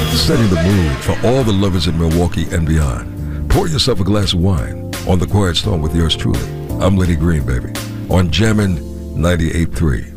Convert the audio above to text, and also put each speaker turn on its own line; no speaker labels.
setting the mood for all the lovers in Milwaukee and beyond. Pour yourself a glass of wine on The Quiet Storm with yours truly. I'm Lenny Green, baby, on Jammin' 98.3.